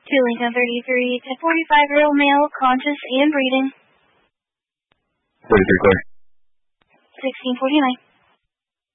To Lincoln 33 to 45-year-old male, conscious and breathing. 33 clear. 1649.